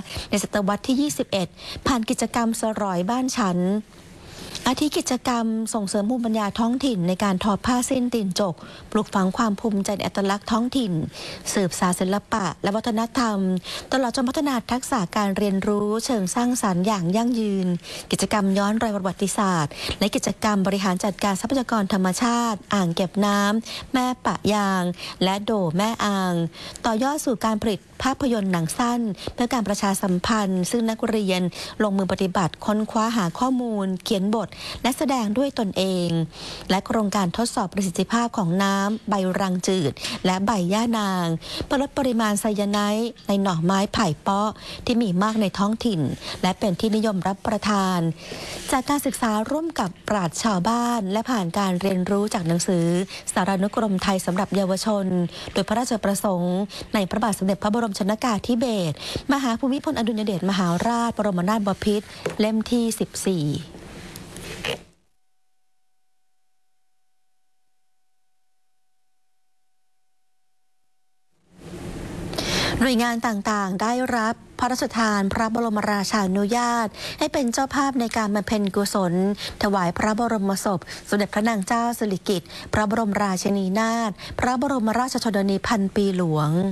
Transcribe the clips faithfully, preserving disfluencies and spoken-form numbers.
ในศตวรรษที่ ยี่สิบเอ็ด ผ่านกิจกรรมสรอยบ้านฉันอาทิกิจกรรมส่งเสริมภูมิปัญญาท้องถิ่นในการทอผ้าสิ้นตีนจกปลูกฝังความภูมิใจในอัตลักษณ์ท้องถิ่นสืบสานศิลปะและวัฒนธรรมตลอดจนพัฒนาทักษะการเรียนรู้เชิงสร้างสรรค์อย่างยั่งยืนกิจกรรมย้อนรอยประวัติศาสตร์และกิจกรรมบริหารจัดการทรัพยากรธรรมชาติอ่างเก็บน้ำแม่ปะยางและโดแม่อ่างต่อยอดสู่การผลิตภาพยนตร์หนังสั้นเพื่อการประชาสัมพันธ์ซึ่งนักเรียนลงมือปฏิบัติค้นคว้าหาข้อมูลเขียนบทและแสดงด้วยตนเองและโครงการทดสอบประสิทธิภาพของน้ำใบรังจืดและใบย่านางเพื่อลดปริมาณไซยาไนด์ในหน่อไม้ไผ่เปาะที่มีมากในท้องถิ่นและเป็นที่นิยมรับประทานจากการศึกษาร่วมกับปราชญ์ชาวบ้านและผ่านการเรียนรู้จากหนังสือสารานุกรมไทยสำหรับเยาวชนโดยพระราชประสงค์ในพระบาทสมเด็จพระบรมชนกาธิเบศรมหาภูมิพลอดุลยเดชมหาราชบรมนาถบพิตรเล่มที่สิบสี่หน่วยงานต่างๆได้รับพระราชทานพระบรมราชานุญาตให้เป็นเจ้าภาพในการบำเพ็ญกุศลถวายพระบรมศพสมเด็จพระนางเจ้าสิริกิติ์พระบรมราชินีนาถพระบรมราชชนนีพันปีหลวง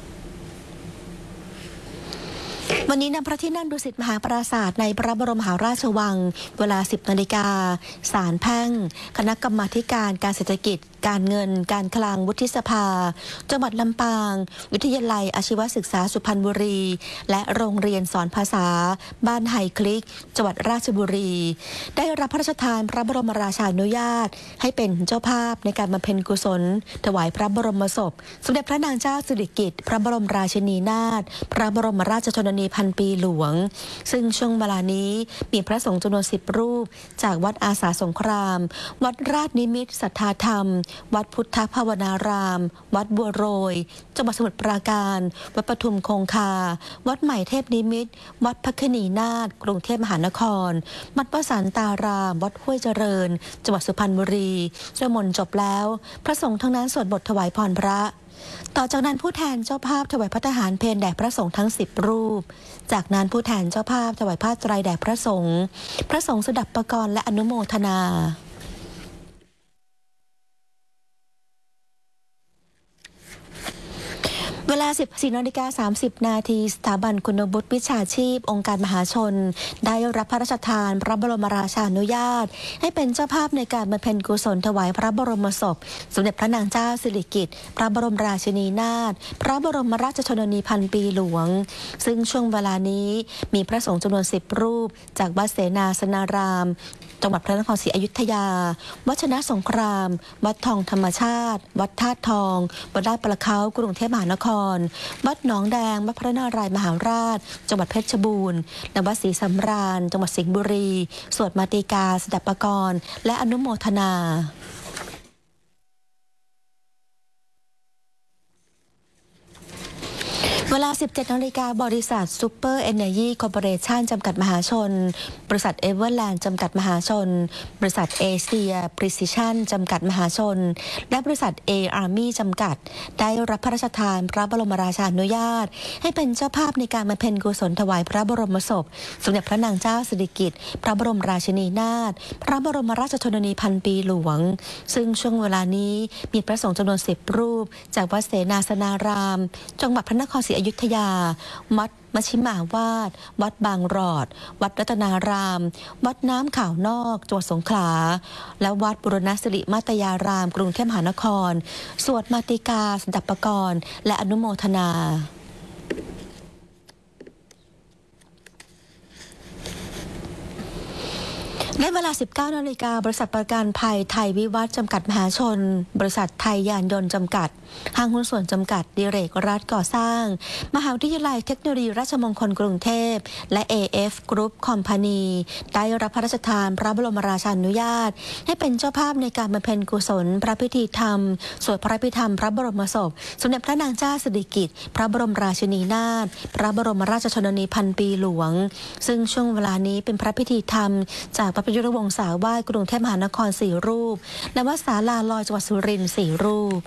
วันนี้ณพระที่นั่งดุสิตมหาปราสาทในพระบรมมหาราชวังเวลา สิบนาฬิกาศาลแพ่งคณะกรรมาการการเศรษฐกิจการเงินการคลังวุฒิสภาจังหวัดลำปางวิทยาลัยอาชีวศึกษาสุพรรณบุรีและโรงเรียนสอนภาษาบ้านไฮคลิกจังหวัดราชบุรีได้รับพระราชทานพระบรมราชานุญาตให้เป็นเจ้าภาพในการบำเพ็ญกุศลถวายพระบรมศพสมเด็จพระนางเจ้าสิริกิติ์พระบรมราชินีนาถพระบรมราชชนนีพันปีหลวงซึ่งช่วงเวลานี้มีพระสงฆ์จำนวนสิบรูปจากวัดอาสาสงครามวัดราชนิมิตรสัทธาธรรมวัดพุทธภาวนารามวัดบัวโรยจังหวัดสมุทรปราการวัดปทุมคงคาวัดใหม่เทพนิมิตรวัดพระคณีนาถกรุงเทพมหานครวัดประสานตารามวัดห้วยเจริญจังหวัดสุพรรณบุรีสวดมนต์จบแล้วพระสงฆ์ทั้งนั้นสวดบทถวายพรพระต่อจากนั้นผู้แทนเจ้าภาพถวายพระทหารเพลแด่พระสงฆ์ทั้งสิบรูปจากนั้นผู้แทนเจ้าภาพถวายผ้าไตรแด่พระสงฆ์พระสงฆ์สดับประกรณ์และอนุโมทนาเวลา สิบสี่นาฬิกาสามสิบนาทีสถาบันคุณวุฒิวิชาชีพองค์การมหาชนได้รับพระราชทานพระบรมราชานุญาตให้เป็นเจ้าภาพในการบำเพ็ญกุศลถวายพระบรมศพสมเด็จพระนางเจ้าสิริกิติ์พระบรมราชินีนาถพระบรมราชชนนีพันปีหลวงซึ่งช่วงเวลานี้มีพระสงฆ์จำนวนสิบรูปจากวัดเสนาสนารามจังหวัดพระนครศรีอยุธยาวัดชนะสงครามวัดทองธรรมชาติวัดธาตุทองวัดลาดประเขากรุงเทพมหานครวัดหนองแดงวัดพระนารายมหาราชจังหวัดเพชรบูรณ์และวัดศรีสำราญจังหวัดสิงห์บุรีสวดมาติกาสดับประกรณ์และอนุโมทนาเวลา สิบเจ็ดนาฬิกาบริษัทซูเปอร์เอเนอร์จีคอร์ปอเรชั่นจำกัดมหาชนบริษัทเอเวอร์แลนด์จำกัดมหาชนบริษัทเอเชียพรีซิชั่นจำกัดมหาชนและบริษัทเออาร์มี่จำกัดได้รับพระราชทานพระบรมราชานุญาตให้เป็นเจ้าภาพในการบำเพ็ญกุศลถวายพระบรมศพสมเด็จพระนางเจ้าสิริกิติ์พระบรมราชินีนาถพระบรมราชชนนีพันปีหลวงซึ่งช่วงเวลานี้มีพระสงฆ์จำนวนสิบรูปจากวัดเสนาสนารามจังหวัดพระนครศรีอยุธยาวัดมชิมาวาดวัดบางหลอดวัดรัตนารามวัดน้ำขาวนอกจังหวัดสงขลาและวัดบุรณสิริมาตยารามกรุงเทพมหานครสวดมาติกาสดับประกรณ์และอนุโมทนาในเวลา สิบเก้านาฬิกาบริษัทประกันภัยไทยวิวัฒน์จำกัดมหาชนบริษัทไทยยานยนต์จำกัดห้างหุ้นส่วนจำกัดดิเรกรัฐก่อสร้างมหาวิทยาลัยเทคโนโลยีราชมงคลกรุงเทพและ เอ เอฟ Group Company ได้รับพระราชทานพระบรมราชานุญาตให้เป็นเจ้าภาพในการบำเพ็ญกุศลพระพิธีธรรมสวดพระพิธรรมพระบรมศพสมเด็จพระนางเจ้าสิริกิติ์พระบรมราชินีนาถพระบรมราชชนนีพันปีหลวงซึ่งช่วงเวลานี้เป็นพระพิธีธรรมจากพระประยุรวงศาวาสกรุงเทพมหานครสี่รูปและวัดศาลาลอยจังหวัดสุรินทร์สี่รูป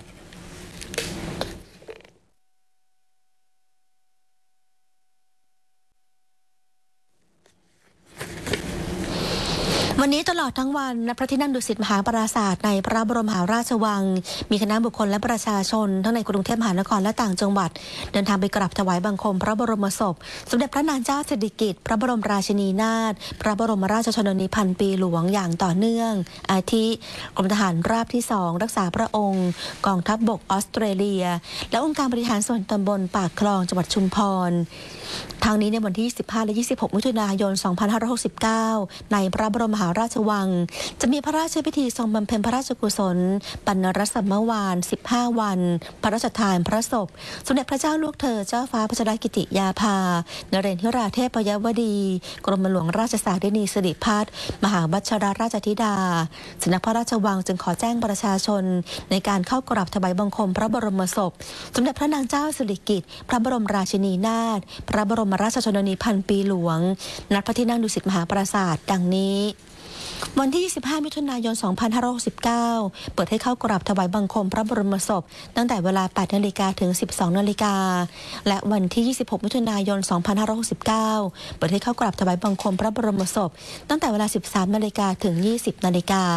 วันนี้ตลอดทั้งวันณพระที่นั่งดุสิตมหาปราสาทในพระบรมมหาราชวังมีคณะบุคคลและประชาชนทั้งในกรุงเทพมหานครและต่างจังหวัดเดินทางไปกราบถวายบังคมพระบรมศพสมเด็จพระนางเจ้าสิริกิติ์พระบรมราชินีนาถพระบรมราชชนนีพันปีหลวงอย่างต่อเนื่องอาทิกรมทหารราบที่สองรักษาพระองค์กองทัพบกออสเตรเลียและองค์การบริหารส่วนตำบลปากคลองจังหวัดชุมพรทางนี้ในวันที่ยี่สิบห้าและยี่สิบหกมิถุนายนสองพันห้าร้อยหกสิบเก้าในพระบรมมหาราชวังจะมีพระราชพิธีทรงบำเพ็ญพระราชกุศลปัณรสมวานสิบห้าวันพระราชทานพระศพสมเด็จพระเจ้าลูกเธอเจ้าฟ้าพัชรกิติยาภานเรนทิราเทพยวดีกรมหลวงราชสารินีสิริพัฒน์มหาวัชรราชธิดาสำนักพระราชวังจึงขอแจ้งประชาชนในการเข้ากราบถวายบังคมพระบรมศพสมเด็จพระนางเจ้าสิริกิติ์พระบรมราชินีนาถพระบรมราชชนนีพันปีหลวงณพระที่นั่งดุสิตมหาปราสาทดังนี้วันที่ยี่สิบห้ามิถุนายนสองพันห้าร้อยหกสิบเก้าเปิดให้เข้ากราบถวายบังคมพระบรมศพตั้งแต่เวลา แปดนาฬิกา ถึง สิบสองนาฬิกาและวันที่ยี่สิบหกมิถุนายนสองพันห้าร้อยหกสิบเก้าเปิดให้เข้ากราบถวายบังคมพระบรมศพตั้งแต่เวลา สิบสามนาฬิกา ถึง ยี่สิบนาฬิกา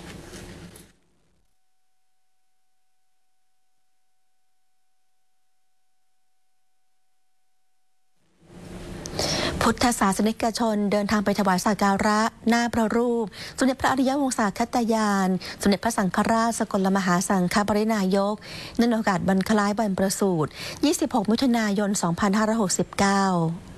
พุทธศาสนิกชนเดินทางไปถวายสักการะหน้าพระรูปสมเด็จพระอริยวงศาคตยานสมเด็จพระสังฆราชสกลมหาสังฆปรินายกเนื่องในโอกาสวันคล้ายวันประสูติยี่สิบหกมิถุนายนสองพันห้าร้อยหกสิบเก้า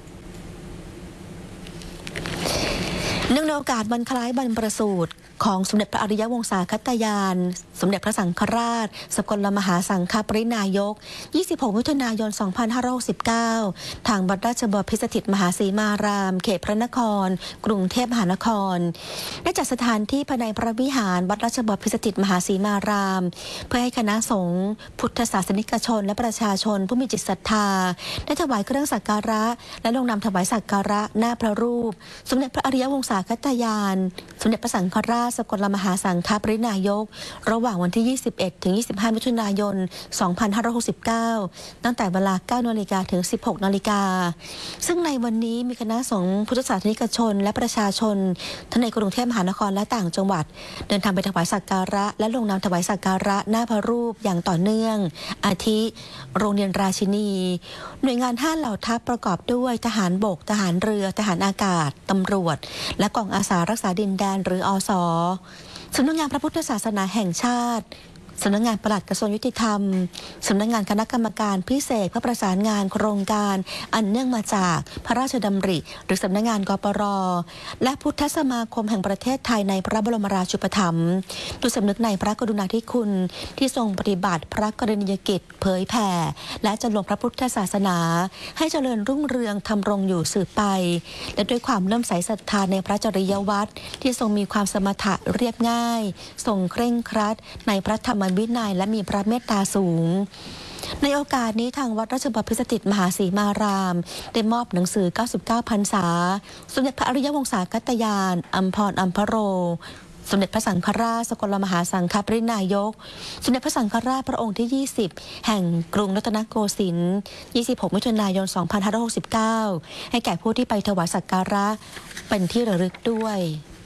เนื่องในโอกาสวันคล้ายวันประสูติของสมเด็จพระอริยวงศาคตยานสมเด็จพระสังฆราชสกลมหาสังฆปรินายกยี่สิบหกมิถุนายนสองพันห้าร้อยหกสิบเก้าทางวัดราชบพิสถิตมหาสีมารามเขตพระนครกรุงเทพมหานครได้จัดสถานที่ภายในพระวิหารวัดราชบพิสถิตมหาสีมารามเพื่อให้คณะสงฆ์พุทธศาสนิกชนและประชาชนผู้มีจิตศรัทธาได้ถวายเครื่องสักการะและลงนามถวายสักการะหน้าพระรูปสมเด็จพระอริยวงศาคตยานสมเด็จพระสังฆราชสกลมหาสังฆปรินายกระหว่างวันที่ยี่สิบเอ็ดถึงยี่สิบห้ามิถุนายนสองพันห้าร้อยหกสิบเก้าตั้งแต่เวลา เก้านาฬิกา ถึง สิบหกนาฬิกาซึ่งในวันนี้มีคณะสงฆ์พุทธศาสนิกชนและประชาชนทั้งในกรุงเทพมหานครและต่างจังหวัดเดินทางไปถวายสักการะและลงนามถวายสักการะหน้าพระรูปอย่างต่อเนื่องอาทิโรงเรียนราชินีหน่วยงานห้าเหล่าทัพประกอบด้วยทหารบกทหารเรือทหารอากาศตำรวจและกองอาสารักษาดินแดนหรืออส.สำนักงานพระพุทธศาสนาแห่งชาติสำนักงานปลัดกระทรวงยุติธรรมสำนักงานคณะกรรมการพิเศษเพื่อประสานงานโครงการอันเนื่องมาจากพระราชดำริหรือสำนักงานกปร.และพุทธสมาคมแห่งประเทศไทยในพระบรมราชูปถัมภ์ด้วยสำนึกในพระกรุณาธิคุณที่ทรงปฏิบัติพระกรณียกิจเผยแผ่และจรวงพระพุทธศาสนาให้เจริญรุ่งเรืองทำรงอยู่สืบไปและด้วยความเลื่อมใสศรัทธาในพระจริยวัตรที่ทรงมีความสมถะเรียบง่ายทรงเคร่งครัดในพระธรรมวินัยและมีพระเมตตาสูงในโอกาสนี้ทางวัดราชบพิสถิตมหาสีมารามได้มอบหนังสือเก้าสิบเก้าพรรษาสมเด็จพระอริยวงศาคตยานอัมพรอัมพโรสมเด็จพระสังฆราชสกลมหาสังฆปรินายกสมเด็จพระสังฆราชพระองค์ที่ยี่สิบแห่งกรุงรัตนโกสินทร์ยี่สิบหกมิถุนายนสองพันห้าร้อยหกสิบเก้าให้แก่ผู้ที่ไปถวายสักการะเป็นที่ระลึกด้วย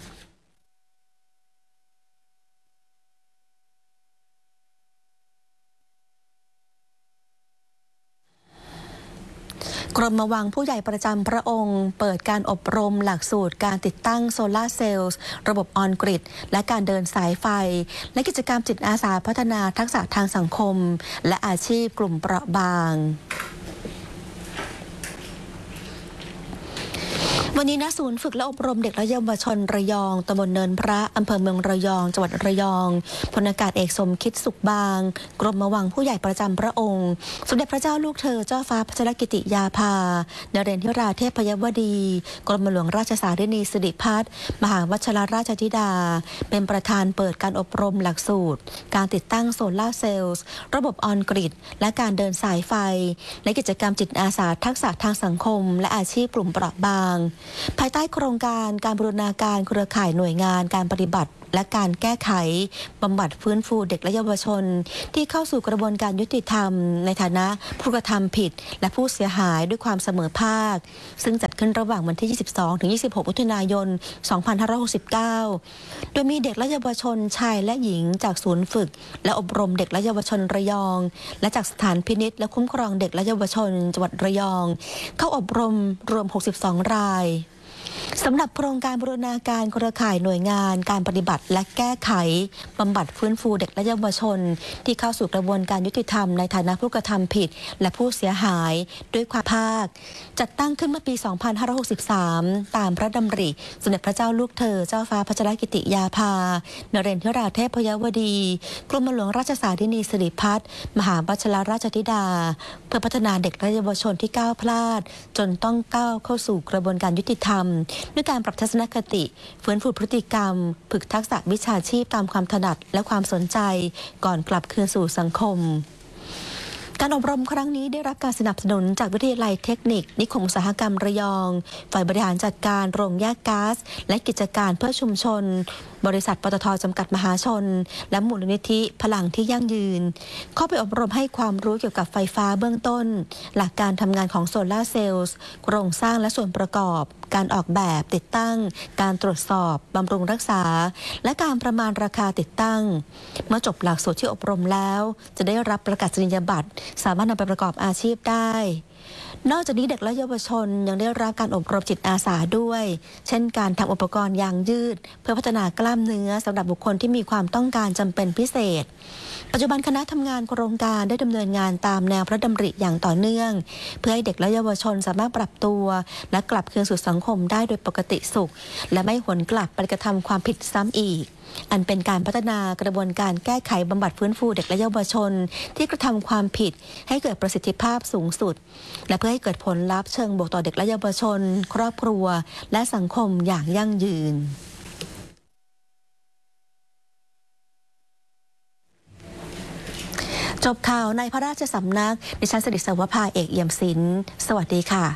กรมวังผู้ใหญ่ประจำพระองค์เปิดการอบรมหลักสูตรการติดตั้งโซลาร์เซลล์ระบบออนกริดและการเดินสายไฟและกิจกรรมจิตอาสาพัฒนาทักษะทางสังคมและอาชีพกลุ่มเปราะบางวันนี้ณศูนย์ฝึกและอบรมเด็กและเยาวชนระยองตำบลเนินพระอำเภอเมืองระยองจังหวัดระยองพลอากาศเอกสมคิดสุขบางกรมวังผู้ใหญ่ประจำพระองค์สมเด็จพระเจ้าลูกเธอเจ้าฟ้าพัชรกิติยาภานเรนทิราเทพยวดีกรมหลวงราชสารินีสิริพัฒน์มหาวัชรราชธิดาเป็นประธานเปิดการอบรมหลักสูตรการติดตั้งโซลาร์เซลล์ระบบออนกริดและการเดินสายไฟและกิจกรรมจิตอาสาทักษะทางสังคมและอาชีพกลุ่มเปราะบางภายใต้โครงการการบูรณาการเครือข่ายหน่วยงานการปฏิบัติและการแก้ไขบำบัดฟื้นฟูเด็กและเยาวชนที่เข้าสู่กระบวนการยุติธรรมในฐานะผู้กระทำผิดและผู้เสียหายด้วยความเสมอภาคซึ่งจัดขึ้นระหว่างวันที่ ยี่สิบสองถึงยี่สิบหก มิถุนายน สองพันห้าร้อยหกสิบเก้า โดยมีเด็กและเยาวชนชายและหญิงจากศูนย์ฝึกและอบรมเด็กและเยาวชนระยองและจากสถานพินิจและคุ้มครองเด็กและเยาวชนจังหวัดระยองเข้าอบรมรวมหกสิบสองรายสำหรับโครงการบูรณาการเครือข่ายหน่วยงานการปฏิบัติและแก้ไขบำบัดฟื้นฟูเด็กและเยาวชนที่เข้าสู่กระบวนการยุติธรรมในฐานะผู้กระทำผิดและผู้เสียหายด้วยความภาคจัดตั้งขึ้นเมื่อปี สองพันห้าร้อยหกสิบสาม ตามพระดำริสมเด็จพระเจ้าลูกเธอเจ้าฟ้าพัชรกิติยาภานเรนทราเทพยวดีกรมหลวงราชสาธินีสิริพัฒน์มหาวชิรราชธิดาเพื่อพัฒนาเด็กและเยาวชนที่ก้าวพลาดจนต้องก้าวเข้าสู่กระบวนการยุติธรรมด้วยการปรับทัศนคติฟื้นฟูพฤติกรรมฝึกทักษะวิชาชีพตามความถนัดและความสนใจก่อนกลับคืนสู่สังคมการอบรมครั้งนี้ได้รับการสนับสนุนจากวิทยาลัยเทคนิคนิคมอุตสาหกรรมระยองฝ่ายบริหารจัดการโรงแยกก๊าซและกิจการเพื่อชุมชนบริษัทปตท.จำกัดมหาชนและมูลนิธิพลังที่ยั่งยืนเข้าไปอบรมให้ความรู้เกี่ยวกับไฟฟ้าเบื้องต้นหลักการทำงานของโซลาร์เซลล์โครงสร้างและส่วนประกอบการออกแบบติดตั้งการตรวจสอบบำรุงรักษาและการประมาณราคาติดตั้งเมื่อจบหลักสูตรที่อบรมแล้วจะได้รับประกาศนียบัตรสามารถนำไปประกอบอาชีพได้นอกจากนี้เด็กและเยาวชนยังได้รับการอบรมจิตอาสาด้วยเช่นการทำอุปกรณ์ยางยืดเพื่อพัฒนากล้ามเนื้อสำหรับบุคคลที่มีความต้องการจำเป็นพิเศษปัจจุบันคณะทำงานโครงการได้ดำเนินงานตามแนวพระดำริอย่างต่อเนื่องเพื่อให้เด็กและเยาวชนสามารถปรับตัวและกลับคืนสู่สังคมได้โดยปกติสุขและไม่หวนกลับไปกระทำความผิดซ้ำอีกอันเป็นการพัฒนากระบวนการแก้ไขบำบัดฟื้นฟูเด็กและเยาวชนที่กระทำความผิดให้เกิดประสิทธิภาพสูงสุดและเพื่อให้เกิดผลลัพธ์เชิงบวกต่อเด็กและเยาวชนครอบครัวและสังคมอย่างยั่งยืนจบข่าวในพระราชสำนักดิฉันสิริสวภาเอกเอี่ยมศิลป์สวัสดีค่ะ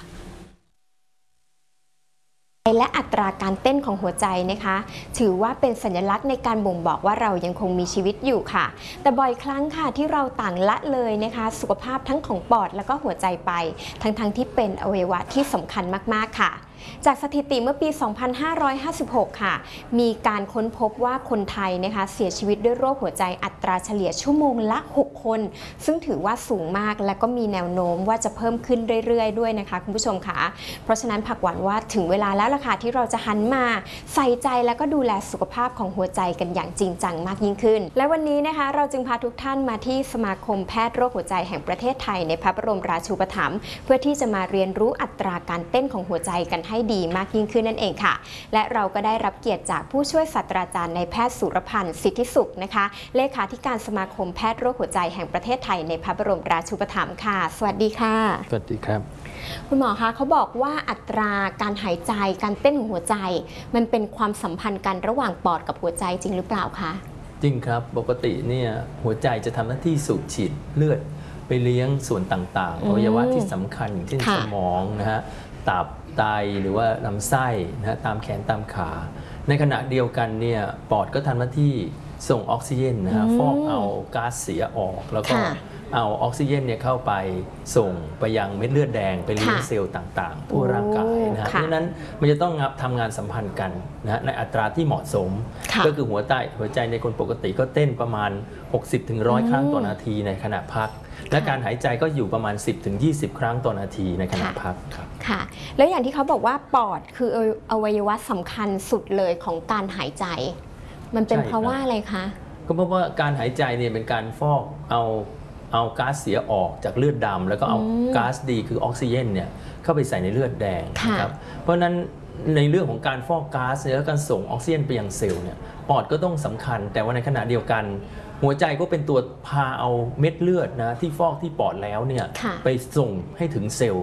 และอัตราการเต้นของหัวใจนะคะถือว่าเป็นสัญลักษณ์ในการบ่งบอกว่าเรายังคงมีชีวิตอยู่ค่ะแต่บ่อยครั้งค่ะที่เราต่างละเลยนะคะสุขภาพทั้งของปอดแล้วก็หัวใจไปทั้งๆ ท, ที่เป็นอวัยวะที่สำคัญมากๆค่ะจากสถิติเมื่อปี สองพันห้าร้อยห้าสิบหก ค่ะมีการค้นพบว่าคนไทยนะคะเสียชีวิตด้วยโรคหัวใจอัตราเฉลี่ยชั่วโมงละหกคนซึ่งถือว่าสูงมากและก็มีแนวโน้มว่าจะเพิ่มขึ้นเรื่อยๆด้วยนะคะคุณผู้ชมค่ะเพราะฉะนั้นผักหวานว่าถึงเวลาแล้วล่ะค่ะที่เราจะหันมาใส่ใจและก็ดูแลสุขภาพของหัวใจกันอย่างจริงจังมากยิ่งขึ้นและวันนี้นะคะเราจึงพาทุกท่านมาที่สมาคมแพทย์โรคหัวใจแห่งประเทศไทยในพระบรมราชูปถัมภ์เพื่อที่จะมาเรียนรู้อัตราการเต้นของหัวใจกันให้ดีมากยิ่งขึ้นนั่นเองค่ะและเราก็ได้รับเกียรติจากผู้ช่วยศาสตราจารย์นายแพทย์สุรพันธ์สิทธิสุขนะคะเลขาธิการสมาคมแพทย์โรคหัวใจแห่งประเทศไทยในพระบรมราชูปถัมภ์ค่ะสวัสดีค่ะสวัสดีครับคุณหมอคะเขาบอกว่าอัตราการหายใจการเต้นของหัวใจมันเป็นความสัมพันธ์กันระหว่างปอดกับหัวใจจริงหรือเปล่าคะจริงครับปกติเนี่ยหัวใจจะทำหน้าที่สูบฉีดเลือดไปเลี้ยงส่วนต่างๆอวัยวะที่สำคัญอย่างเช่นสมองนะฮะตับไตหรือว่าลำไส้นะฮะตามแขนตามขาในขณะเดียวกันเนี่ยปอดก็ทำหน้าที่ส่งออกซิเจนนะฮะฟอกเอาก๊าซเสียออกแล้วก็เอาออกซิเจนเนี่ยเข้าไปส่งไปยังเม็ดเลือดแดงไปเลี้ยงเซลล์ต่างๆทั่วร่างกายนะฮะเพราะฉะนั้นมันจะต้องทำงานสัมพันธ์กันนะฮะในอัตราที่เหมาะสมก็คือหัวใจหัวใจในคนปกติก็เต้นประมาณ หกสิบถึงหนึ่งร้อย ครั้งต่อนาทีในขณะพักและการหายใจก็อยู่ประมาณ สิบถึงยี่สิบ ครั้งต่อนาทีในขณะพักครับค่ะแล้วอย่างที่เขาบอกว่าปอดคืออวัยวะสำคัญสุดเลยของการหายใจมันเป็นเพราะว่าอะไรคะก็เพราะว่าการหายใจเนี่ยเป็นการฟอกเอาเอาก๊าซเสียออกจากเลือดดำแล้วก็เอาก๊าซดีคือออกซิเจนเนี่ยเข้าไปใส่ในเลือดแดงนะครับเพราะฉะนั้นในเรื่องของการฟอกก๊าซแล้วการส่งออกซิเจนไปยังเซลล์เนี่ยปอดก็ต้องสำคัญแต่ว่าในขณะเดียวกันหัวใจก็เป็นตัวพาเอาเม็ดเลือดนะที่ฟอกที่ปอดแล้วเนี่ยไปส่งให้ถึงเซลล์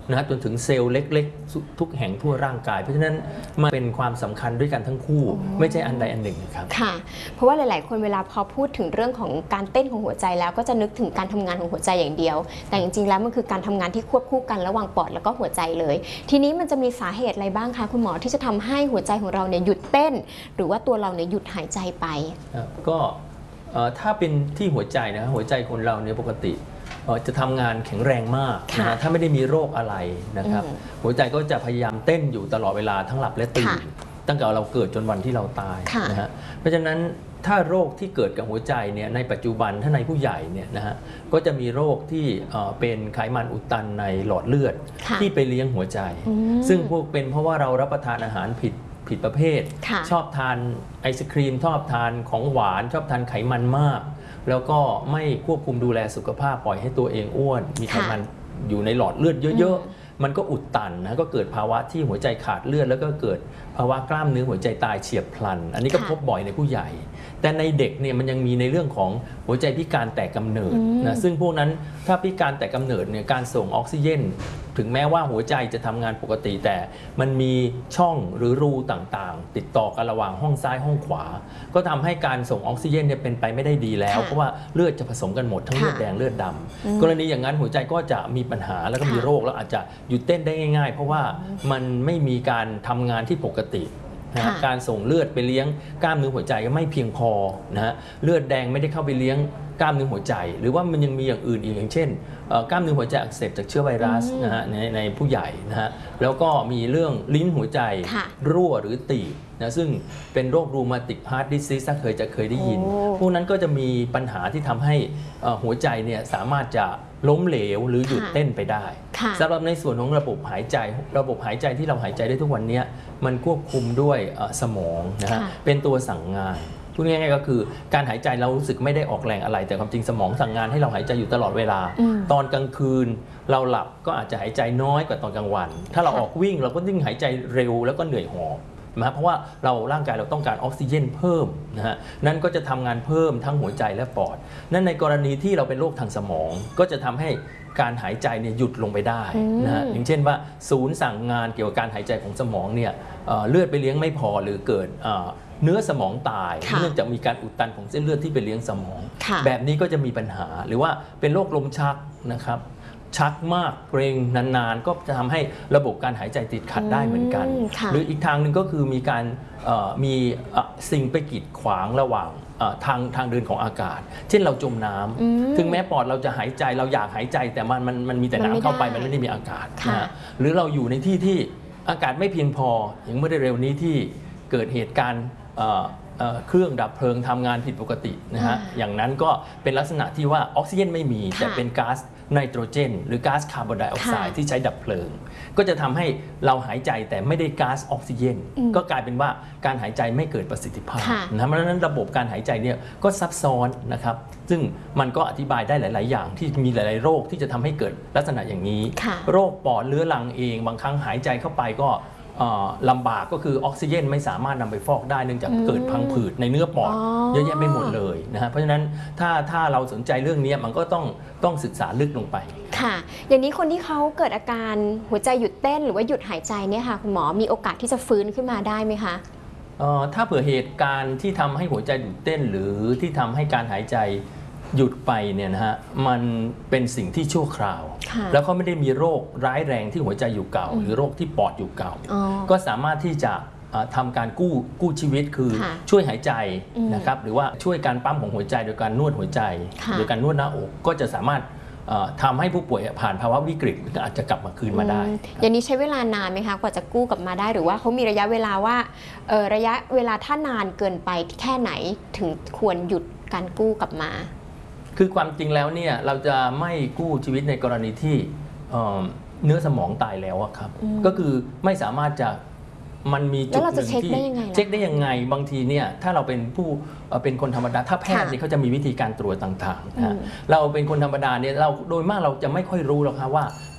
นะฮะจนถึงเซลล์เล็กๆทุกแห่งทั่วร่างกายเพราะฉะนั้นมันเป็นความสำคัญด้วยกันทั้งคู่ไม่ใช่อันใดอันหนึ่งนะครับค่ะเพราะว่าหลายๆคนเวลาพอพูดถึงเรื่องของการเต้นของหัวใจแล้วก็จะนึกถึงการทำงานของหัวใจอย่างเดียวแต่จริงๆแล้วมันคือการทำงานที่ควบคู่กันระหว่างปอดแล้วก็หัวใจเลยทีนี้มันจะมีสาเหตุอะไรบ้างคะคุณหมอที่จะทำให้หัวใจของเราเนี่ยหยุดเต้นหรือว่าตัวเราเนี่ยหยุดหายใจไปก็ถ้าเป็นที่หัวใจนะหัวใจคนเราเนี่ยปกติจะทำงานแข็งแรงมากนะถ้าไม่ได้มีโรคอะไรนะครับหัวใจก็จะพยายามเต้นอยู่ตลอดเวลาทั้งหลับและตื่นตั้งแต่เราเกิดจนวันที่เราตายนะฮะเพราะฉะนั้นถ้าโรคที่เกิดกับหัวใจเนี่ยในปัจจุบันถ้าในผู้ใหญ่เนี่ยนะฮะก็จะมีโรคที่เป็นไขมันอุดตันในหลอดเลือดที่ไปเลี้ยงหัวใจซึ่งพวกเป็นเพราะว่าเรารับประทานอาหารผิดผิดประเภทชอบทานไอศครีมชอบทานของหวานชอบทานไขมันมากแล้วก็ไม่ควบคุมดูแลสุขภาพปล่อยให้ตัวเองอ้วนมีไขมันอยู่ในหลอดเลือดเยอะๆมันก็อุดตันนะก็เกิดภาวะที่หัวใจขาดเลือดแล้วก็เกิดภาวะกล้ามเนื้อหัวใจตายเฉียบพลันอันนี้ก็พบบ่อยในผู้ใหญ่แต่ในเด็กเนี่ยมันยังมีในเรื่องของหัวใจพิการแต่กำเนิดนะซึ่งพวกนั้นถ้าพิการแต่กำเนิดเนี่ยการส่งออกซิเจนถึงแม้ว่าหัวใจจะทำงานปกติแต่มันมีช่องหรือรูต่างๆติดต่อกันระหว่างห้องซ้ายห้องขวาก็ทำให้การส่งออกซิเจนเนี่ยเป็นไปไม่ได้ดีแล้วเพราะว่าเลือดจะผสมกันหมดทั้งเลือดแดงเลือดดำกรณีอย่างนั้นหัวใจก็จะมีปัญหาแล้วก็มีโรคแล้วอาจจะหยุดเต้นได้ง่ายๆเพราะว่ามันไม่มีการทำงานที่ปกตินะการส่งเลือดไปเลี้ยงกล้ามเนื้อหัวใจก็ไม่เพียงพอนะฮะเลือดแดงไม่ได้เข้าไปเลี้ยงกล้ามเนื้อหัวใจหรือว่ามันยังมีอย่างอื่นอีกอย่างเช่นกล้ามเนื้อหัวใจอักเสบจากเชื้อไวรัสนะฮะในในผู้ใหญ่นะฮะแล้วก็มีเรื่องลิ้นหัวใจรั่วหรือตีบนะซึ่งเป็นโรครูมาติกฮาร์ทดิสซีสถ้าเคยจะเคยได้ยินพวกนั้นก็จะมีปัญหาที่ทำให้หัวใจเนี่ยสามารถจะล้มเหลวหรือหยุดเต้นไปได้สำหรับในส่วนของระบบหายใจระบบหายใจที่เราหายใจได้ทุกวันนี้มันควบคุมด้วยสมองนะฮะเป็นตัวสั่งงานพูดง่ายๆก็คือการหายใจเรารู้สึกไม่ได้ออกแรงอะไรแต่ความจริงสมองสั่งงานให้เราหายใจอยู่ตลอดเวลาตอนกลางคืนเราหลับก็อาจจะหายใจน้อยกว่าตอนกลางวันถ้าเราออกวิ่งเราก็ยิ่งหายใจเร็วแล้วก็เหนื่อยหอบนะเพราะว่าเราร่างกายเราต้องการออกซิเจนเพิ่มนะฮะนั่นก็จะทำงานเพิ่มทั้งหัวใจและปอดนั่นในกรณีที่เราเป็นโรคทางสมองก็จะทำให้การหายใจเนี่ยหยุดลงไปได้นะฮะอย่างเช่นว่าศูนย์สั่งงานเกี่ยวกับการหายใจของสมองเนี่ยเลือดไปเลี้ยงไม่พอหรือเกิดเนื้อสมองตายเนื่องจากมีการอุดตันของเส้นเลือดที่ไปเลี้ยงสมองแบบนี้ก็จะมีปัญหาหรือว่าเป็นโรคลมชักนะครับชักมากเกรงนานๆก็จะทำให้ระบบการหายใจติดขัดได้เหมือนกันหรืออีกทางหนึ่งก็คือมีการมีสิ่งไปกีดขวางระหว่างทางทางเดินของอากาศเช่นเราจมน้ำถึงแม้ปอดเราจะหายใจเราอยากหายใจแต่มันมันมันมีแต่น้ำเข้าไปมันไม่ได้มีอากาศนะหรือเราอยู่ในที่ที่อากาศไม่เพียงพออย่างเมื่อเร็วนี้ที่เกิดเหตุการณ์เครื่องดับเพลิงทำงานผิดปกตินะฮะอย่างนั้นก็เป็นลักษณะที่ว่าออกซิเจนไม่มีแต่เป็นก๊าซไนโตรเจนหรือก๊าซคาร์บอนไดออกไซด์ที่ใช้ดับเพลิงก็จะทำให้เราหายใจแต่ไม่ได้ก๊าซออกซิเจนก็กลายเป็นว่าการหายใจไม่เกิดประสิทธิภาพนะเพราะฉะนั้นระบบการหายใจเนี่ยก็ซับซ้อนนะครับซึ่งมันก็อธิบายได้หลายๆอย่างที่มีหลายๆโรคที่จะทำให้เกิดลักษณะอย่างนี้โรคปอดเรื้อรังเองบางครั้งหายใจเข้าไปก็ลำบากก็คือออกซิเจนไม่สามารถนำไปฟอกได้เนื่องจากเกิดพังผืดในเนื้อปอดเยอะแยะไปหมดเลยนะฮะเพราะฉะนั้นถ้าถ้าเราสนใจเรื่องนี้มันก็ต้องต้องศึกษาลึกลงไปค่ะอย่างนี้คนที่เขาเกิดอาการหัวใจหยุดเต้นหรือว่าหยุดหายใจเนี่ยค่ะคุณหมอมีโอกาสที่จะฟื้นขึ้นมาได้ไหมคะถ้าเผื่อเหตุการณ์ที่ทำให้หัวใจหยุดเต้นหรือที่ทำให้การหายใจหยุดไปเนี่ยนะฮะมันเป็นสิ่งที่ชั่วคราวแล้วเขาไม่ได้มีโรคร้ายแรงที่หัวใจอยู่เก่าหรือโรคที่ปอดอยู่เก่าก็สามารถที่จะทำการกู้กู้ชีวิตคือช่วยหายใจนะครับหรือว่าช่วยการปั๊มของหัวใจโดยการนวดหัวใจโดยการนวดหน้าอกก็จะสามารถทำให้ผู้ป่วยผ่านภาวะวิกฤตอาจจะกลับมาคืนมาได้อย่างนี้ใช้เวลานานไหมคะกว่าจะกู้กลับมาได้หรือว่าเขามีระยะเวลาว่าระยะเวลาถ้านานเกินไปแค่ไหนถึงควรหยุดการกู้กลับมาคือความจริงแล้วเนี่ยเราจะไม่กู้ชีวิตในกรณีที่เนื้อสมองตายแล้วครับก็คือไม่สามารถจะมันมีจุดหนึ่งที่เช็คได้ยังไงบางทีเนี่ยถ้าเราเป็นผู้เป็นคนธรรมดาถ้าแพทย์เนี่ยเขาจะมีวิธีการตรวจต่างๆนะเราเป็นคนธรรมดาเนี่ยเราโดยมากเราจะไม่ค่อยรู้หรอกครับว่า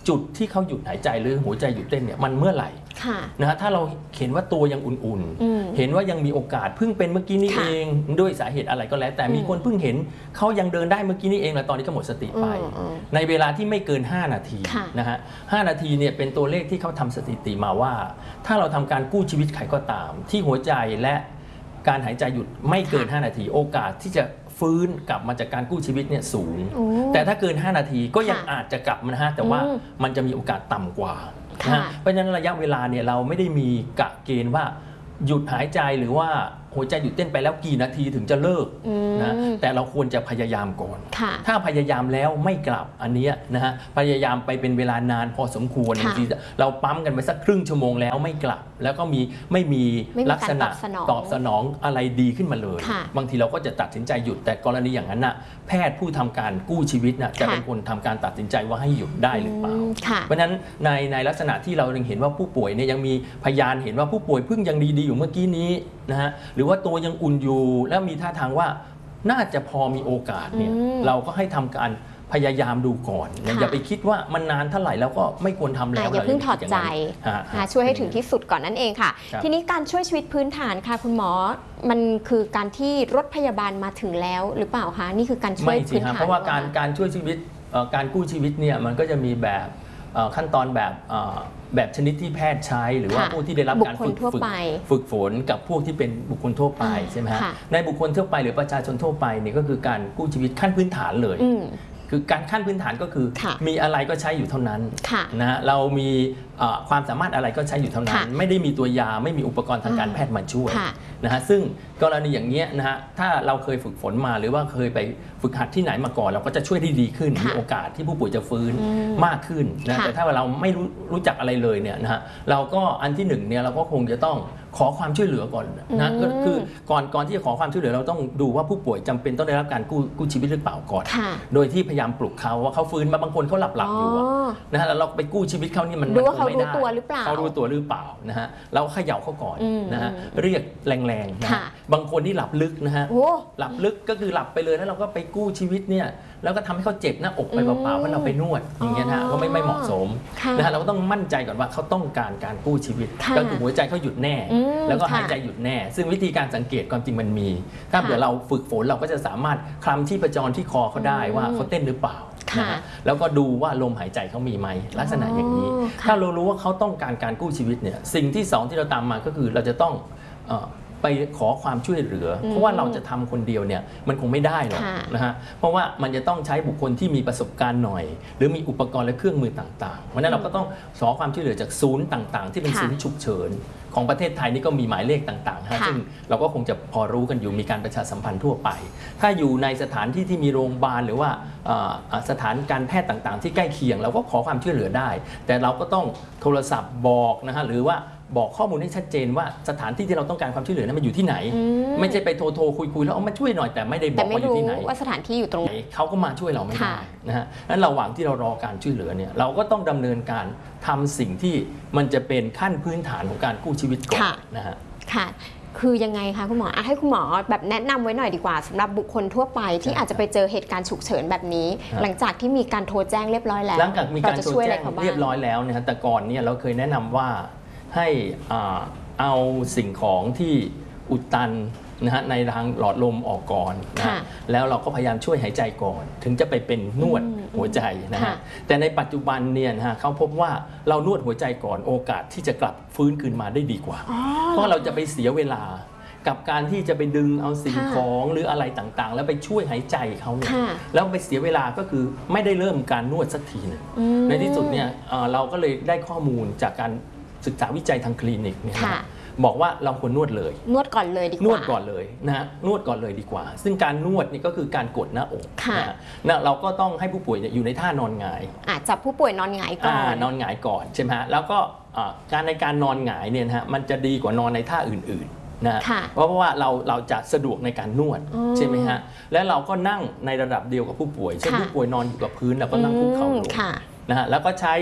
จุดที่เขาหยุดหายใจหรือหัวใจหยุดเต้นเนี่ยมันเมื่อไหร่นะฮะถ้าเราเห็นว่าตัวยังอุ่นๆเห็นว่ายังมีโอกาสเพิ่งเป็นเมื่อกี้นี้เองด้วยสาเหตุอะไรก็แล้วแต่มีคนเพิ่งเห็นเขายังเดินได้เมื่อกี้นี้เองแล้วตอนนี้ก็หมดสติไปในเวลาที่ไม่เกินห้านาทีนะฮะห้านาทีเนี่ยเป็นตัวเลขที่เขาทำสถิติมาว่าถ้าเราทำการกู้ชีวิตใครก็ตามที่หัวใจและการหายใจหยุดไม่เกินห้านาทีโอกาสที่จะฟื้นกลับมาจากการกู้ชีวิตเนี่ยสูงแต่ถ้าเกินห้านาทีก็ยังอาจจะกลับมาฮะแต่ว่ามันจะมีโอกาสต่ำกว่านะเพราะฉะนั้นระยะเวลาเนี่ยเราไม่ได้มีกะเกณฑ์ว่าหยุดหายใจหรือว่าหัวใจหยุดเต้นไปแล้วกี่นาทีถึงจะเลิกนะแต่เราควรจะพยายามก่อนถ้าพยายามแล้วไม่กลับอันนี้นะฮะพยายามไปเป็นเวลานานพอสมควรบางทีเราปั๊มกันไปสักครึ่งชั่วโมงแล้วไม่กลับแล้วก็มีไม่มีลักษณะตอบสนองอะไรดีขึ้นมาเลยบางทีเราก็จะตัดสินใจหยุดแต่กรณีอย่างนั้นน่ะแพทย์ผู้ทำการกู้ชีวิตน่ะจะเป็นคนทำการตัดสินใจว่าให้หยุดได้หรือเปล่าเพราะฉะนั้นในในลักษณะที่เราเห็นว่าผู้ป่วยเนี่ยยังมีพยานเห็นว่าผู้ป่วยเพิ่งยังดีๆอยู่เมื่อกี้นี้นะฮะหรือว่าตัวยังอุ่นอยู่แล้วมีท่าทางว่าน่าจะพอมีโอกาสเนี่ยเราก็ให้ทำการพยายามดูก่อนอย่าไปคิดว่ามันนานเท่าไหร่แล้วก็ไม่ควรทำแล้วอย่าเพิ่งถอดใจช่วยให้ถึงที่สุดก่อนนั่นเองค่ะทีนี้การช่วยชีวิตพื้นฐานค่ะคุณหมอมันคือการที่รถพยาบาลมาถึงแล้วหรือเปล่าคะนี่คือการช่วยพื้นฐานเพราะว่าการการช่วยชีวิตการกู้ชีวิตเนี่ยมันก็จะมีแบบขั้นตอนแบบแบบชนิดที่แพทย์ใช้หรือว่าผู้ที่ได้รับการฝึกฝึกฝนกับพวกที่เป็นบุคคลทั่วไปใช่ไหมฮะในบุคคลทั่วไปหรือประชาชนทั่วไปนี่ก็คือการกู้ชีวิตขั้นพื้นฐานเลยคือการขั้นพื้นฐานก็คือมีอะไรก็ใช้อยู่เท่านั้นนะฮะเรามีความสามารถอะไรก็ใช้อยู่เท่านั้นไม่ได้มีตัวยาไม่มีอุปกรณ์ทางการแพทย์มาช่วยนะฮะซึ่งกรณีอย่างเงี้ยนะฮะถ้าเราเคยฝึกฝนมาหรือว่าเคยไปฝึกหัดที่ไหนมาก่อนเราก็จะช่วยได้ดีขึ้นมีโอกาสที่ผู้ป่วยจะฟื้นมากขึ้นนะแต่ถ้าเราไม่รู้รู้จักอะไรเลยเนี่ยนะฮะเราก็อันที่หนึ่งเนี่ยเราก็คงจะต้องขอความช่วยเหลือก่อนนะก็คือก่อนก่อนที่จะขอความช่วยเหลือเราต้องดูว่าผู้ป่วยจำเป็นต้องได้รับการกู้กู้ชีวิตหรือเปล่าก่อนโดยที่พยายามปลุกเขาว่าเขาฟื้นมาบางคนเขาหลับหลับอยู่นะฮะแล้วเราไปกู้ชีวิตเขานี่มันดูว่าเขารู้ตัวหรือเปล่าเขารู้ตัวหรือเปล่านะฮะเราเขย่าเขาก่อนนะฮะเรียกแรงๆนะบางคนที่หลับลึกนะฮะหลับลึกก็คือหลับไปเลยแล้วเราก็ไปกู้ชีวิตเนี่ยแล้วก็ทำให้เขาเจ็บหน้าอกไปเปล่าๆเพราะเราไปนวดอย่างเงี้ยนะก็ไม่ไม่เหมาะสมนะฮะเราก็ต้องมั่นใจก่อนว่าเขาต้องการการกู้ชีวิตก็คือหัวใจเขาหยุดแน่แล้วก็หายใจหยุดแน่ซึ่งวิธีการสังเกตความจริงมันมีถ้าเดี๋ยวเราฝึกฝนเราก็จะสามารถคลำชีพจรที่คอเขาได้ว่าเขาเต้นหรือเปล่านะแล้วก็ดูว่าลมหายใจเขามีไหมลักษณะอย่างนี้ถ้าเรารู้ว่าเขาต้องการการกู้ชีวิตเนี่ยสิ่งที่สองที่เราตามมาก็คือเราจะต้องไปขอความช่วยเหลือเพราะว่าเราจะทำคนเดียวเนี่ยมันคงไม่ได้หรอกนะฮะเพราะว่ามันจะต้องใช้บุคคลที่มีประสบการณ์หน่อยหรือมีอุปกรณ์และเครื่องมือต่างๆเพราะนั้นเราก็ต้องขอความช่วยเหลือจากศูนย์ต่างๆที่เป็นศูนย์ฉุกเฉินของประเทศไทยนี่ก็มีหมายเลขต่างๆฮะซึ่งเราก็คงจะพอรู้กันอยู่มีการประชาสัมพันธ์ทั่วไปถ้าอยู่ในสถานที่ที่มีโรงพยาบาลหรือว่าสถานการแพทย์ต่างๆที่ใกล้เคียงเราก็ขอความช่วยเหลือได้แต่เราก็ต้องโทรศัพท์บอกนะฮะหรือว่าบอกข้อมูลให้ชัดเจนว่าสถานที่ที่เราต้องการความช่วยเหลือนั้นมันอยู่ที่ไหนไม่ใช่ไปโทรโทรคุยคุยแล้วเอามาช่วยหน่อยแต่ไม่ได้บอกว่าอยู่ที่ไหนว่าสถานที่อยู่ตรงไหนเขาก็มาช่วยเราไม่ได้นะฮะนั้นระหว่างที่เรารอการช่วยเหลือเนี่ยเราก็ต้องดำเนินการทำสิ่งที่มันจะเป็นขั้นพื้นฐานของการกู้ชีวิตก่อนนะฮะค่ะคือยังไงคะคุณหมอให้คุณหมอแบบแนะนำไว้หน่อยดีกว่าสำหรับบุคคลทั่วไปที่อาจจะไปเจอเหตุการณ์ฉุกเฉินแบบนี้หลังจากที่มีการโทรแจ้งเรียบร้อยแล้วหลังจากมีการโทรแจ้งเรียบร้อยแล้วเนี่ยแต่ก่อนเนี่ยเราเคยแนะนำว่าให้เอาสิ่งของที่อุดตันนะฮะในทางหลอดลมออกก่อนนะแล้วเราก็พยายามช่วยหายใจก่อนถึงจะไปเป็นนวดหัวใจนะฮะแต่ในปัจจุบันเนี่ยนะฮะเขาพบว่าเรานวดหัวใจก่อนโอกาสที่จะกลับฟื้นคืนมาได้ดีกว่าเพราะเราจะไปเสียเวลากับการที่จะไปดึงเอาสิ่งของหรืออะไรต่างๆแล้วไปช่วยหายใจเขาเนี่ยแล้วไปเสียเวลาก็คือไม่ได้เริ่มการนวดสักทีนึงในที่สุดเนี่ยเราก็เลยได้ข้อมูลจากการศึกษาวิจัยทางคลินิกเนี่ยบอกว่าเราควรนวดเลยนวดก่อนเลยดีกว่านวดก่อนเลยนะฮะนวดก่อนเลยดีกว่าซึ่งการนวดนี่ก็คือการกดหน้าอกนะเราก็ต้องให้ผู้ป่วยอยู่ในท่านอนหงายอาจจะผู้ป่วยนอนหงายก่อนนอนหงายก่อนใช่ไหมฮะแล้วก็การในการนอนหงายเนี่ยนะฮะมันจะดีกว่านอนในท่าอื่นๆนะเพราะว่าเราเราจะสะดวกในการนวดใช่ไหมฮะและเราก็นั่งในระดับเดียวกับผู้ป่วยเช่นผู้ป่วยนอนอยู่กับพื้นเราก็นั่งคุกเข่าลงนะฮะแล้วก็ใช้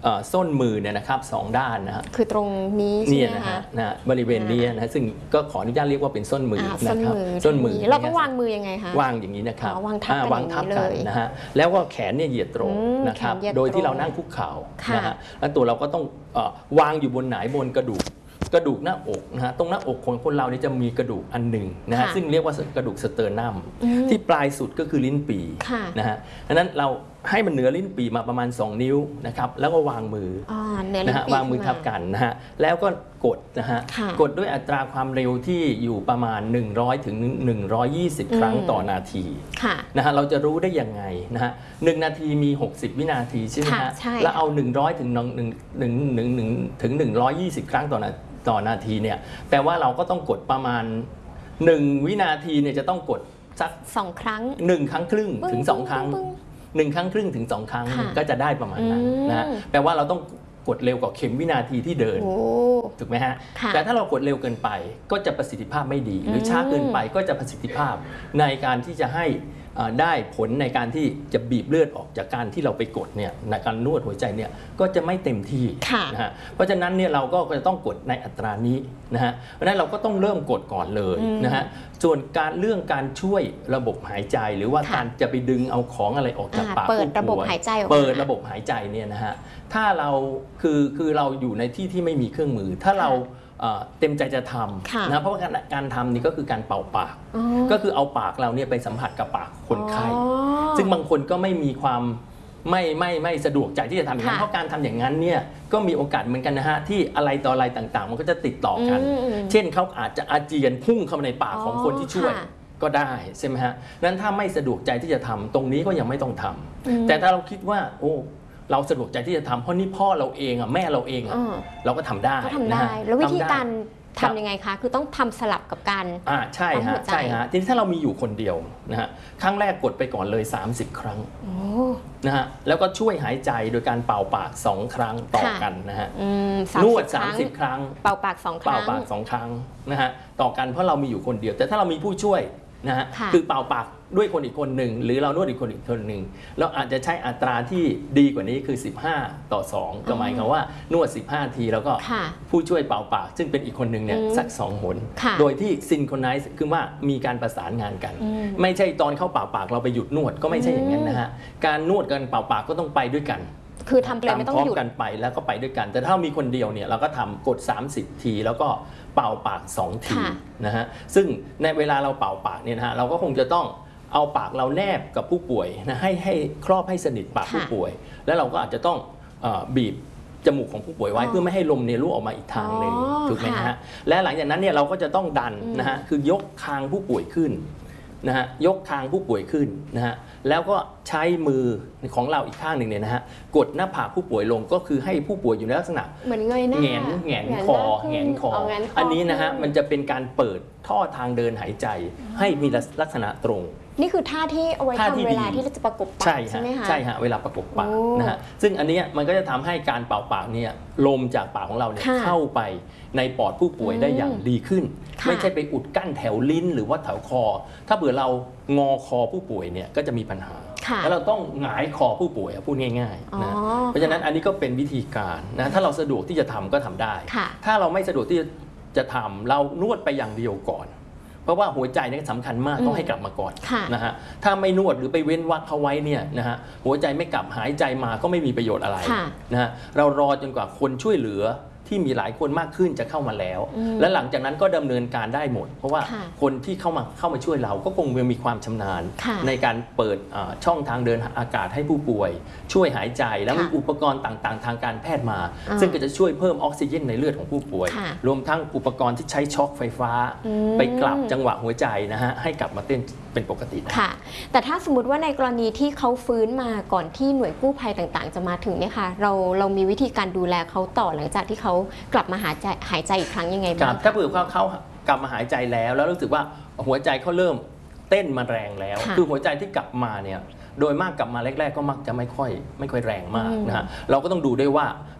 เอ่อส้นมือเนี่ยนะครับสองด้านนะฮะคือตรงนี้ใช่เนี่ยไหมนะคะฮะนะฮะบริเวณนี้นะฮะซึ่งก็ขออนุญาตเรียกว่าเป็นส้นมืออ่านะส้นครับมือส้นมือเราต้องวางมือยังไงคะวางอย่างนี้นะครับอ๋อวางทับกันอ่วางทับอย่างนี้กันเลยนะฮะแล้วก็แขนเนี่ยเหยียดตรงอืมนะครับแขนเหยียดโดยที่ตรงเรานั่งคุกเข่าค่ะนะฮะแล้วตัวเราก็ต้องเอ่อวางอยู่บนไหนบนกระดูกกระดูกหน้าอกนะฮะตรงหน้าอกของคนเราเนี่ยจะมีกระดูกอันหนึ่งนะฮะค่ะซึ่งเรียกว่ากระดูกสเตอร์นัมอืมที่ปลายสุดก็คือลิ้นปี่ค่ะนะฮะดังนั้นเราให้มันเหนือลิ้นปี่มาประมาณสองนิ้วนะครับแล้วก็วางมืออ๋อเนื้อลิ้นะนฮะปีวางมือทับกันนะฮะแล้วก็กดนะฮะค่ะกดด้วยอัตราความเร็วที่อยู่ประมาณ หนึ่งร้อยถึงหนึ่งร้อยยี่สิบ ครั้งอืมต่อนาทีค่ะนะฮะเราจะรู้ได้ยังไงนะฮะหนึ่งนาทีมี หกสิบ วินาทีใช่ไหมค่ะฮะใช่แล้วเอา หนึ่งร้อยถึงหนึ่ง หนึ่ง หนึ่ง หนึ่งถึงหนึ่งร้อยยี่สิบ ครั้งต่อนาต่อนาทีเนี่ยแปลว่าเราก็ต้องกดประมาณหนึ่งวินาทีเนี่ยจะต้องกดสักสองครั้งหนึ่งครั้งครึ่งปึ้งถึงสองครั้งปึ้งหนึ่งครั้งครึ่งถึงสองครั้งค่ะก็จะได้ประมาณนั้นอืมนะฮะแปลว่าเราต้องกดเร็วกว่าเข็มวินาทีที่เดินโอ้ถูกไหมฮะค่ะแต่ถ้าเรากดเร็วเกินไปก็จะประสิทธิภาพไม่ดี หรือช้าเกินไปก็จะประสิทธิภาพในการที่จะให้อ่าได้ผลในการที่จะบีบเลือดออกจากการที่เราไปกดเนี่ยในการนวดหัวใจเนี่ยก็จะไม่เต็มที่ค่ะนะฮะเพราะฉะนั้นเนี่ยเราก็จะต้องกดในอัตรานี้นะฮะเพราะฉะนั้นเราก็ต้องเริ่มกดก่อนเลยอืมนะฮะส่วนการเรื่องการช่วยระบบหายใจหรือว่าค่ะการจะไปดึงเอาของอะไรออกจากอ่าปากเปิดผู้ระบบป่วยหายใจออกมาเปิดระบบหายใจเนี่ยนะฮะถ้าเราคือคือเราอยู่ในที่ที่ไม่มีเครื่องมือ ถ้าเราเอ่อเต็มใจจะทค่ะำนะเพราะว่าการการทำนี่ก็คือการเป่าปากอ๋อก็คือเอาปากเราเนี่ยไปสัมผัสกับปากคนไข้อ๋อซึ่งบางคนก็ไม่มีความไม่ไม่ไม่สะดวกใจที่จะทำอย่างนั้นค่ะเพราะการทำอย่างนั้นเนี่ยก็มีโอกาสเหมือนกันนะฮะที่อะไรต่ออะไรต่างๆ มันก็จะติดต่อกันอืมเช่นเขาอาจจะอาเจียนพุ่งเข้ามาในปากของคนที่ช่วยค่ะก็ได้ใช่ไหมฮะนั้นถ้าไม่สะดวกใจที่จะทำตรงนี้ก็ยังไม่ต้องทำอืมแต่ถ้าเราคิดว่าโอ้เราสะดวกใจที่จะทำเพราะนี่พ่อเราเองอ่ะแม่เราเองอ่ะอ่าเราก็ทำได้ก็ทำนะได้ฮะแล้ววิธีทำได้การครับทำยังไงคะ คือต้องทำสลับกับการอ่าใช่ปั๊มหัฮะวใจใช่ฮะทีนี้ถ้าเรามีอยู่คนเดียวนะฮะครั้งแรกกดไปก่อนเลย สามสิบ ครั้งโอ้นะฮะแล้วก็ช่วยหายใจโดยการเป่าปากสองครั้งต่อค่ะกันนะฮะอืมนวดครั้งสามสิบ ครั้งเป่าปากสองคเป่ารั้งปากสองครั้งนะฮะต่อกันเพราะเรามีอยู่คนเดียว แต่ถ้าเรามีผู้ช่วยนะฮะค่ะคือเป่าปากด้วยคนอีกคนหนึ่งหรือเรานวดอีกคนอีกคนหนึ่งเราอาจจะใช้อัตราที่ดีกว่านี้คือสิบห้าต่อสองก็หมายความว่านวดสิบห้าทีแล้วก็ค่ะผู้ช่วยเป่าปาก ซึ่งเป็นอีกคนหนึ่งเนี่ยอืมสักสองหนค่ะโดยที่ซินโครไนซ์คือว่ามีการประสานงานกันอืมไม่ใช่ตอนเข้าเป่าปากเราไปหยุดนวดก็ไม่ใช่อย่างนั้นนะฮะการนวดกันเป่าปากก็ต้องไปด้วยกันคือทำไปเลยไม่ต้องหยุดตามพร้กันไปแล้วก็ไปด้วยกัน แต่ถ้ามีคนเดียวเนี่ยเราก็ทำกด สามสิบ ทีแล้วก็เป่าปากสองทีค่ะนะฮะซึ่งในเวลาเราเป่าปากเนี่ยนะฮะเราก็คงจะต้องเอาปากเราแนบกับผู้ป่วยนะให้ให้ครอบให้สนิทปากค่ะผู้ป่วย แล้วเราก็อาจจะต้องเออบีบจมูกของผู้ป่วยไว้อ๋อเพื่อไม่ให้ลมเนี่ยรั่วออกมาอีกทางหนึ่งอ๋อถูกไหมค่ะฮะและหลังจากนั้นเนี่ยเราก็จะต้องดันอืมนะฮะคือยกคางผู้ป่วยขึ้นนะฮะยกคางผู้ป่วยขึ้นนะฮะแล้วก็ใช้มือของเราอีกข้างหนึ่งเนี่ยนะฮะกดหน้าผากผู้ป่วยลงก็คือให้ผู้ป่วยอยู่ในลักษณะเหมือนเงยหน้าแหงนแหงนคอหแหงน้านคอขึ้เาแหงคอันนี้นะฮะขึ้มันจะเป็นการเปิดท่อทางเดินหายใจ ให้มีลักษณะตรงนี่คือท่าที่เอาไว้ท่าที่ทำเวลาดีที่เราจะประกบปากใช่ใช่ฮะไหมคะใช่ฮะเวลาประกบปากโอ้นะฮะซึ่งอันเนี้ยมันก็จะทำให้การเป่าปากเนี่ยลมจากปากของเราเนี่ยค่ะเข้าไปในปอดผู้ป่วยอืมได้อย่างดีขึ้นค่ะไม่ใช่ไปอุดกั้นแถวลิ้นหรือว่าแถวคอ ถ้าเผื่อเรางอคอผู้ป่วยเนี่ยก็จะมีปัญหาค่ะแล้วเราต้องหงายคอผู้ป่วยอะพูดง่ายอ๋อๆนะเพราะฉะนั้นอันนี้ก็เป็นวิธีการนะถ้าเราสะดวกที่จะทำก็ทำได้ค่ะถ้าเราไม่สะดวกที่จะทำเรานวดไปอย่างเดียวก่อน เพราะว่าหัวใจเนี่ยสำคัญมากอืมต้องให้กลับมาก่อนค่ะนะฮะถ้าไม่นวดหรือไปเว้นวรรคเขาไว้เนี่ยนะฮะหัวใจไม่กลับหายใจมาก็ไม่มีประโยชน์อะไรค่ะนะฮะเรารอจนกว่าคนช่วยเหลือที่มีหลายคนมากขึ้นจะเข้ามาแล้วอืมและหลังจากนั้นก็ดำเนินการได้หมด เพราะว่าค่ะคนที่เข้ามาเข้ามาช่วยเราก็คงมีความชำนาญค่ะในการเปิดอ่าช่องทางเดินอากาศให้ผู้ป่วย ช่วยหายใจแล้วมีค่ะอุปกรณ์ต่างๆ ทางการแพทย์มาอ่าซึ่งก็จะช่วยเพิ่มออกซิเจนในเลือดของผู้ป่วยค่ะรวมทั้งอุปกรณ์ที่ใช้ช็อคไฟฟ้าอืมไปกลับจังหวะหัวใจนะฮะให้กลับมาเต้นเป็นปกติได้ค่ะ แต่ถ้าสมมติว่าในกรณีที่เขาฟื้นมาก่อนที่หน่วยกู้ภัยต่างๆ จะมาถึงเนี่ยค่ะเราเรามีวิธีการดูแลเขาต่อหลังจากที่เขากลับมาหายใจหายใจอีกครั้งยังไงคบ้ารังบถ้าเผื่อเขาเขากลับมาหายใจแล้ว แล้วรู้สึกว่าหัวใจเขาเริ่มเต้นมาแรงแล้วค่ะคือหัวใจที่กลับมาเนี่ยโดยมากกลับมาแรก ๆ ก็มักจะไม่ค่อยไม่ค่อยแรงมากอืมนะฮะเราก็ต้องดูด้วยว่า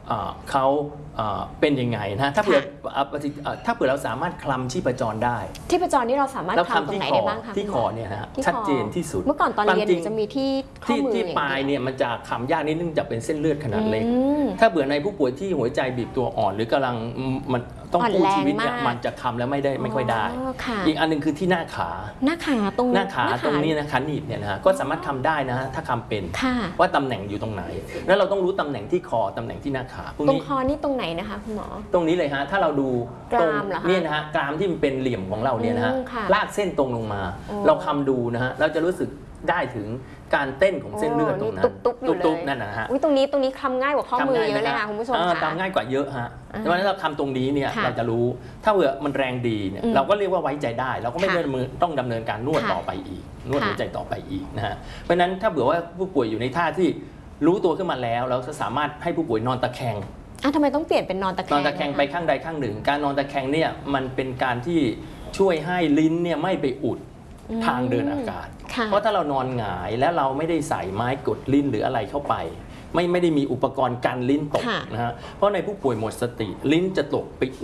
เอ่อเขาเอ่อเป็นยังไงนะถ้าเผื่อเอ่อประสิทธิเอ่อถ้าเผื่อเราสามารถคลำชีพจรได้ที่ประจรนี่เราสามารถแล้วคลำตรงไหนได้บ้างคะที่ณคหมอเนี่ยนะฮะที่คอชัดเจนที่สุดเมื่อก่อนตอนเรียนความจริงจะมีที่ข้อที่มือที่อย่างปลายเดียวเนี่ยมันจะคำยากนิดนึงจะเป็นเส้นเลือดขนาดเล็กอืมถ้าเบื่อในผู้ป่วยที่หัวใจบีบตัวอ่อนหรือกำลังมันต้องอ่อนกู้แรงชีวิตเนี่ยมากมันจะคำแล้วไม่ได้ไม่ค่อยได้อ๋อค่ะอีกอันหนึงคือที่หน้าขาหน้าขาตรงหน้าขาตรงนี้นะขาหนีบเนี่ยนะฮะก็สามารถคำได้นะฮะถ้าคำเป็นค่ะว่าตำแหน่งอยู่ตรงไหน แล้วเราต้องรู้ตำแหน่งที่คอตำแหน่งที่หน้าขาพวกตรงนี้คอนี่ตรงไหนนะคะคุณหมอตรงนี้เลยฮะถ้าเราดูกตรราง มเหรอคะเนี่ยนะฮะกรามที่มันเป็นเหลี่ยมของเราเนี่ยนะฮะอืมค่ะลากเส้นตรงลงมาโอ้เราคำดูนะฮะเราจะรู้สึกได้ถึงการเต้นของเส้นเลือดตรงนั้นตุ๊บๆอยู่เลยตุ๊บๆนั่นนะฮะอุ๊ยตรงนี้ตรงนี้คลำง่ายกว่าข้อมือทำง่ายเยอะไหเลยฮค่ะคุณผู้ชมอ่าค่ะทำง่ายกว่าเยอะฮะอ่าเพราะฉะนั้นเราทำตรงนี้เนี่ยค่ะเราจะรู้ถ้าเผื่อมันแรงดีเนี่ยอืมเราก็เรียกว่าไว้ใจได้ เราก็ไม่ค่ะได้มือต้องดำเนินการนวดค่ะต่อไปอีกนวดค่ะหัวใจต่อไปอีกนะฮะเพราะฉะนั้นถ้าเผื่อว่าผู้ป่วยอยู่ในท่าที่รู้ตัวขึ้นมาแล้ว เราจะสามารถให้ผู้ป่วยนอนตะแคงอ่ะทำไมต้องเปลี่ยนเป็นนอนตะแคงนอนตะแคงอะะไปข้างใดข้างหนึ่ง การนอนตะแคงเนี่ยมันเป็นการที่ช่วยให้ลิ้นเนี่ยไม่ไปอุดอืมทางเดินอากาศค่ะเพราะถ้าเรานอนหงายและเราไม่ได้ใส่ไม้กดลิ้นหรืออะไรเข้าไป ไม่ไม่ได้มีอุปกรณ์กันลิ้นตกค่ะนะฮะเพราะในผู้ป่วยหมดสติลิ้นจะตกไป